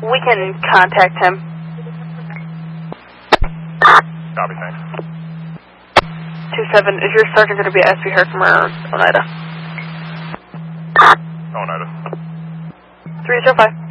We can contact him. Copy, thanks. 27, is your sergeant going to be at SB Herkimer or Oneida? Oneida. 305.